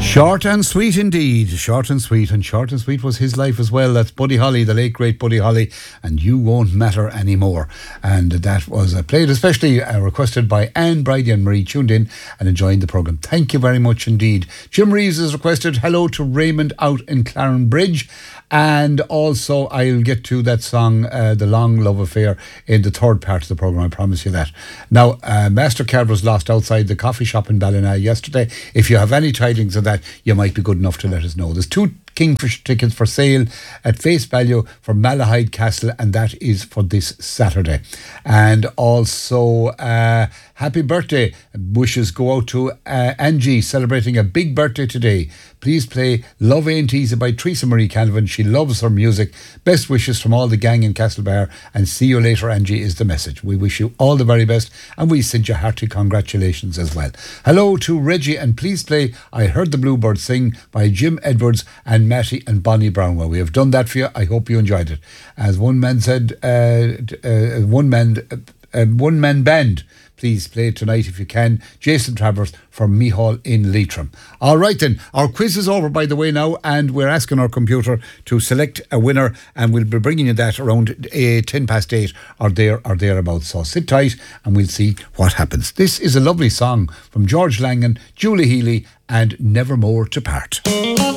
Short and sweet indeed, short and sweet, and short and sweet was his life as well. That's Buddy Holly, the late great Buddy Holly, and You Won't Matter Anymore. And that was played especially requested by Anne, Bridie and Marie, tuned in and enjoying the programme. Thank you very much indeed. Jim Reeves has requested hello to Raymond out in Claren Bridge. And also I'll get to that song, The Long Love Affair, in the third part of the programme, I promise you that. Now, MasterCard was lost outside the coffee shop in Ballina yesterday. If you have any tidings of that, you might be good enough to let us know. There's 2 Kingfisher tickets for sale at face value for Malahide Castle, and that is for this Saturday. And also happy birthday wishes go out to Angie, celebrating a big birthday today. Please play Love Ain't Easy by Teresa Marie Calvin. She loves her music. Best wishes from all the gang in Castlebar, and see you later, Angie, is the message. We wish you all the very best, and we send you hearty congratulations as well. Hello to Reggie, and please play I Heard the Bluebird Sing by Jim Edwards and Matty and Bonnie Brownwell. We have done that for you. I hope you enjoyed it. As one man said, one man band. Please play it tonight if you can. Jason Travers from Meehall in Leitrim. All right then, our quiz is over by the way now, and we're asking our computer to select a winner, and we'll be bringing you that around 8:10 or thereabouts. So sit tight and we'll see what happens. This is a lovely song from George Langan, Julie Healy and Nevermore to Part.